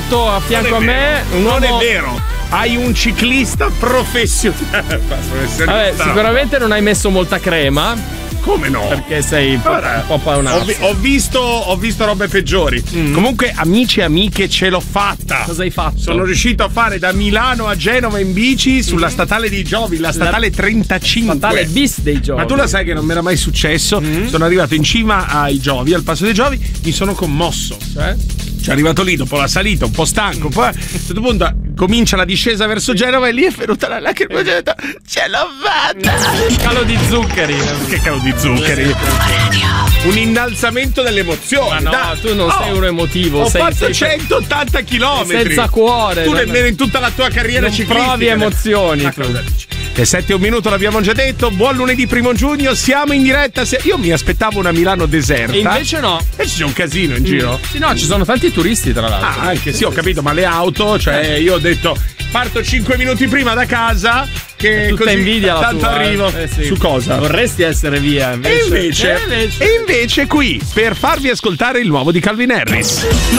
trovato a fianco a me un Non uomo... è vero. Hai un ciclista professionale. Vabbè, sicuramente non hai messo molta crema. Come no? Perché sei un po' paunato. Ho visto robe peggiori. Comunque, amici e amiche, ce l'ho fatta. Cosa hai fatto? Sono riuscito a fare da Milano a Genova in bici sulla statale dei Giovi, la statale 35. Statale bis dei Giovi. Ma tu la sai che non mi era mai successo? Sono arrivato in cima ai Giovi, al Passo dei Giovi, mi sono commosso. Cioè, arrivato lì dopo la salita, un po' stanco, poi a un certo punto comincia la discesa verso Genova e lì è venuta la lacrima e ho detto ce l'ho fatta! Calo di zuccheri. Che calo di zuccheri? Un innalzamento dell'emozione. Ma no, tu non sei uno emotivo. Ho fatto sei 180 chilometri. senza cuore. Tu nemmeno in tutta la tua carriera non ciclistica provi emozioni. Le 7:01 l'abbiamo già detto. Buon lunedì 1 giugno. Siamo in diretta. Io mi aspettavo una Milano deserta. E invece no. E c'è un casino in giro. Sì, no, ci sono tanti turisti tra l'altro. Ah, anche sì, ho capito, ma le auto, cioè io ho detto parto 5 minuti prima da casa che tutta così invidia la tanto tua, arrivo. sì. Su cosa? Vorresti essere via invece. E invece qui per farvi ascoltare il nuovo di Calvin Harris.